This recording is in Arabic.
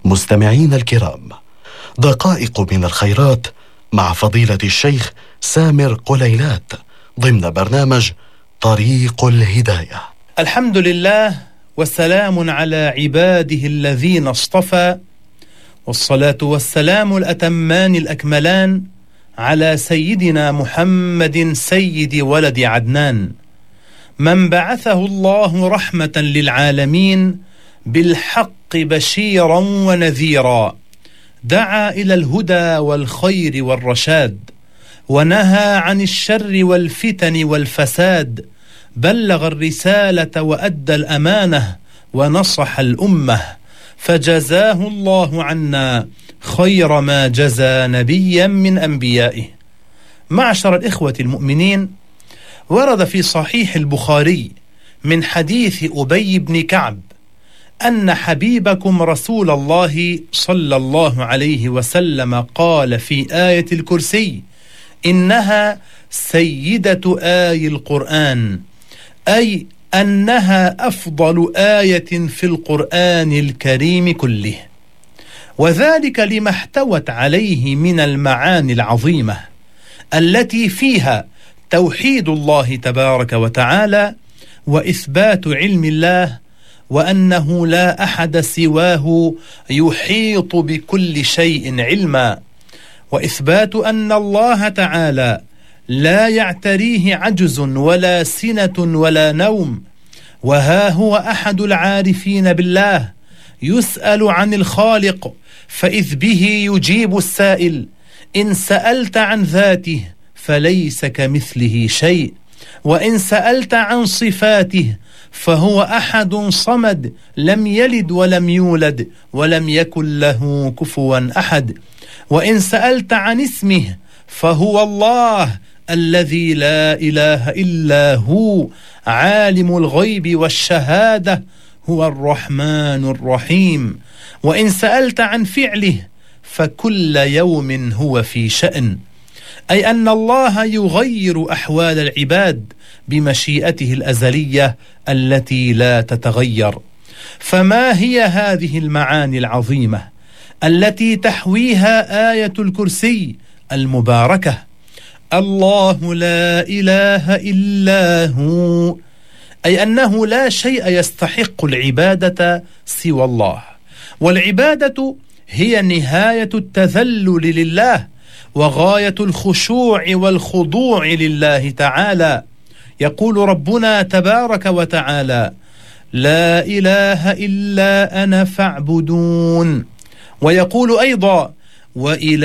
مستمعين الكرام، دقائق من الخيرات مع فضيلة الشيخ سامر قليلات ضمن برنامج طريق الهداية. الحمد لله والسلام على عباده الذين اصطفى، والصلاة والسلام الأتمان الأكملان على سيدنا محمد سيد ولد عدنان، من بعثه الله رحمة للعالمين بالحق بشيرا ونذيرا، دعا إلى الهدى والخير والرشاد، ونهى عن الشر والفتن والفساد، بلغ الرسالة وأدى الأمانة ونصح الأمة، فجزاه الله عنا خير ما جزى نبيا من أنبيائه. معشر الإخوة المؤمنين، ورد في صحيح البخاري من حديث أبي بن كعب أن حبيبكم رسول الله صلى الله عليه وسلم قال في آية الكرسي: إنها سيدة آي القرآن، أي أنها أفضل آية في القرآن الكريم كله، وذلك لما احتوت عليه من المعاني العظيمة التي فيها توحيد الله تبارك وتعالى، وإثبات علم الله، وأنه لا أحد سواه يحيط بكل شيء علما، وإثبات أن الله تعالى لا يعتريه عجز ولا سنة ولا نوم. وها هو أحد العارفين بالله يسأل عن الخالق، فإذ به يجيب السائل: إن سألت عن ذاته فليس كمثله شيء، وإن سألت عن صفاته فهو أحد صمد، لم يلد ولم يولد ولم يكن له كفوا أحد، وإن سألت عن اسمه فهو الله الذي لا إله إلا هو، عالم الغيب والشهادة، هو الرحمن الرحيم، وإن سألت عن فعله فكل يوم هو في شأن، أي أن الله يغير أحوال العباد بمشيئته الأزلية التي لا تتغير. فما هي هذه المعاني العظيمة التي تحويها آية الكرسي المباركة؟ الله لا إله إلا هو، أي أنه لا شيء يستحق العبادة سوى الله، والعبادة هي نهاية التذلل لله وغاية الخشوع والخضوع لله تعالى. يقول ربنا تبارك وتعالى: لا إله إلا أنا فاعبدون. ويقول أيضا: وإلى